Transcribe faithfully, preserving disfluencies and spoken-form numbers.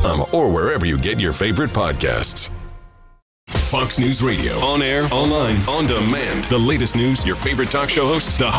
com or wherever you get your favorite podcasts. Fox News Radio. On air, online, on demand. The latest news, your favorite talk show hosts, the